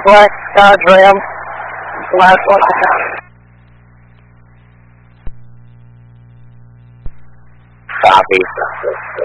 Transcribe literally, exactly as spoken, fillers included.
black Dodge Ram. It's the last one I have. Copy.